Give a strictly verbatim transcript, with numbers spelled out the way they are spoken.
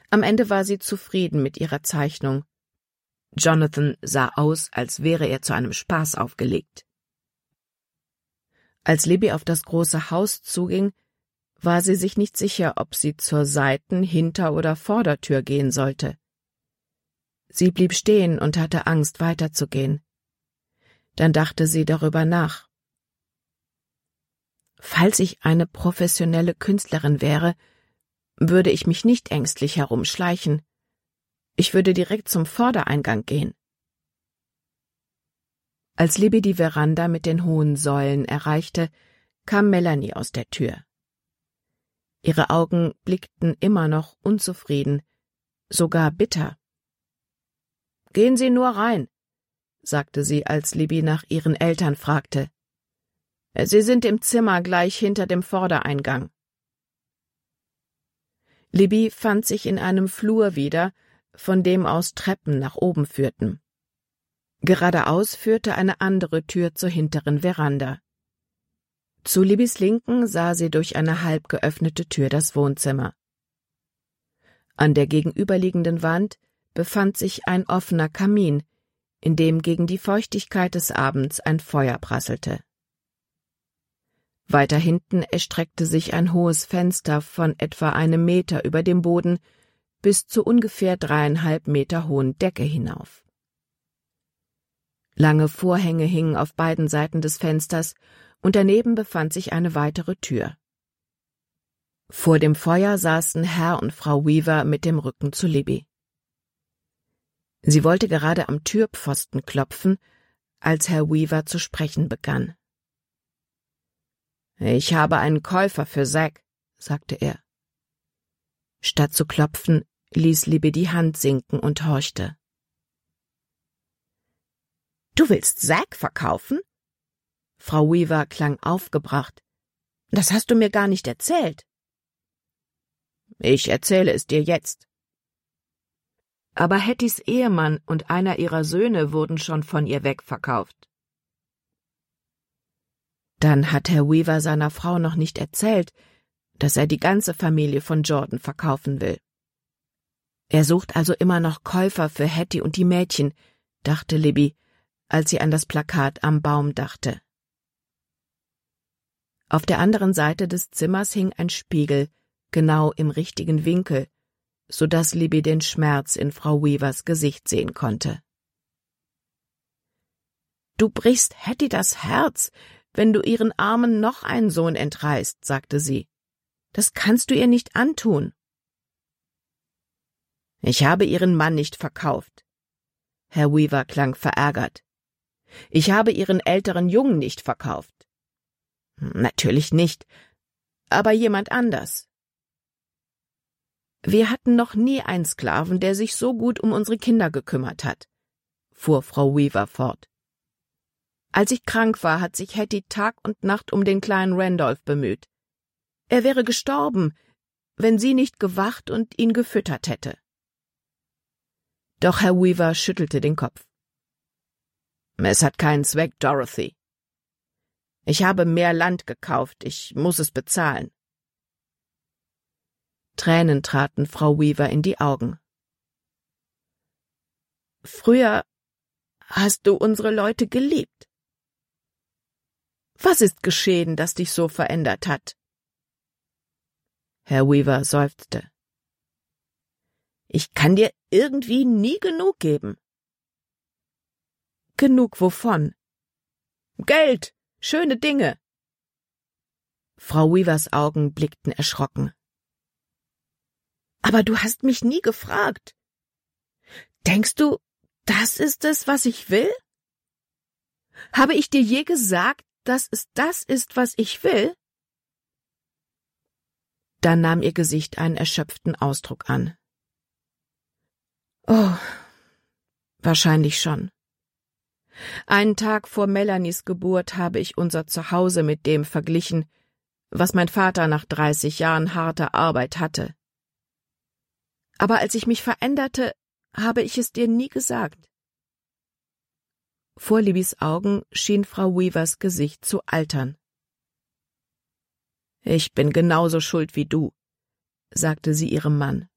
Am Ende war sie zufrieden mit ihrer Zeichnung. Jonathan sah aus, als wäre er zu einem Spaß aufgelegt. Als Libby auf das große Haus zuging, war sie sich nicht sicher, ob sie zur Seiten-, Hinter- oder Vordertür gehen sollte. Sie blieb stehen und hatte Angst, weiterzugehen. Dann dachte sie darüber nach. Falls ich eine professionelle Künstlerin wäre, würde ich mich nicht ängstlich herumschleichen. Ich würde direkt zum Vordereingang gehen. Als Libby die Veranda mit den hohen Säulen erreichte, kam Melanie aus der Tür. Ihre Augen blickten immer noch unzufrieden, sogar bitter. »Gehen Sie nur rein«, sagte sie, als Libby nach ihren Eltern fragte. »Sie sind im Zimmer gleich hinter dem Vordereingang.« Libby fand sich in einem Flur wieder, von dem aus Treppen nach oben führten. Geradeaus führte eine andere Tür zur hinteren Veranda. Zu Libbys Linken sah sie durch eine halb geöffnete Tür das Wohnzimmer. An der gegenüberliegenden Wand befand sich ein offener Kamin, in dem gegen die Feuchtigkeit des Abends ein Feuer prasselte. Weiter hinten erstreckte sich ein hohes Fenster von etwa einem Meter über dem Boden bis zur ungefähr dreieinhalb Meter hohen Decke hinauf. Lange Vorhänge hingen auf beiden Seiten des Fensters und daneben befand sich eine weitere Tür. Vor dem Feuer saßen Herr und Frau Weaver mit dem Rücken zu Libby. Sie wollte gerade am Türpfosten klopfen, als Herr Weaver zu sprechen begann. »Ich habe einen Käufer für Zack«, sagte er. Statt zu klopfen, ließ Libby die Hand sinken und horchte. »Du willst Zack verkaufen?« Frau Weaver klang aufgebracht. »Das hast du mir gar nicht erzählt.« »Ich erzähle es dir jetzt.« »Aber Hattys Ehemann und einer ihrer Söhne wurden schon von ihr wegverkauft.« Dann hat Herr Weaver seiner Frau noch nicht erzählt, dass er die ganze Familie von Jordan verkaufen will. Er sucht also immer noch Käufer für Hattie und die Mädchen, dachte Libby, als sie an das Plakat am Baum dachte. Auf der anderen Seite des Zimmers hing ein Spiegel, genau im richtigen Winkel, so dass Libby den Schmerz in Frau Weavers Gesicht sehen konnte. »Du brichst Hattie das Herz, wenn du ihren Armen noch einen Sohn entreißt«, sagte sie. »Das kannst du ihr nicht antun.« »Ich habe ihren Mann nicht verkauft.« Herr Weaver klang verärgert. »Ich habe ihren älteren Jungen nicht verkauft.« »Natürlich nicht, aber jemand anders.« »Wir hatten noch nie einen Sklaven, der sich so gut um unsere Kinder gekümmert hat«, fuhr Frau Weaver fort. »Als ich krank war, hat sich Hattie Tag und Nacht um den kleinen Randolph bemüht. Er wäre gestorben, wenn sie nicht gewacht und ihn gefüttert hätte.« Doch Herr Weaver schüttelte den Kopf. »Es hat keinen Zweck, Dorothy. Ich habe mehr Land gekauft, ich muss es bezahlen.« Tränen traten Frau Weaver in die Augen. »Früher hast du unsere Leute geliebt. Was ist geschehen, das dich so verändert hat?« Herr Weaver seufzte. »Ich kann dir irgendwie nie genug geben.« »Genug wovon?« »Geld, schöne Dinge.« Frau Weavers Augen blickten erschrocken. »Aber du hast mich nie gefragt. Denkst du, das ist es, was ich will? Habe ich dir je gesagt, dass es das ist, was ich will?« Dann nahm ihr Gesicht einen erschöpften Ausdruck an. »Oh, wahrscheinlich schon. Einen Tag vor Melanies Geburt habe ich unser Zuhause mit dem verglichen, was mein Vater nach dreißig Jahren harter Arbeit hatte. Aber als ich mich veränderte, habe ich es dir nie gesagt.« Vor Libbys Augen schien Frau Weavers Gesicht zu altern. »Ich bin genauso schuld wie du«, sagte sie ihrem Mann.